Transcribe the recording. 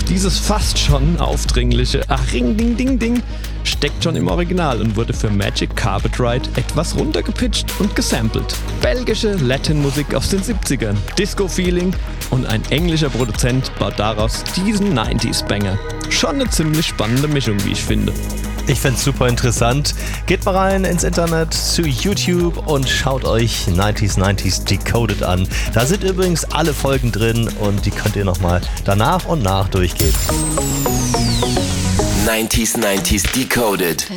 Dieses fast schon aufdringliche Ach Ring Ding Ding Ding steckt schon im Original und wurde für Magic Carpet Ride etwas runtergepitcht und gesampelt. Belgische Latin-Musik aus den 70ern, Disco-Feeling und ein englischer Produzent baut daraus diesen 90s-Banger. Schon eine ziemlich spannende Mischung, wie ich finde. Ich find's super interessant. Geht mal rein ins Internet zu YouTube und schaut euch 90s Decoded an. Da sind übrigens alle Folgen drin und die könnt ihr nochmal danach und nach durchgehen. 90s Decoded.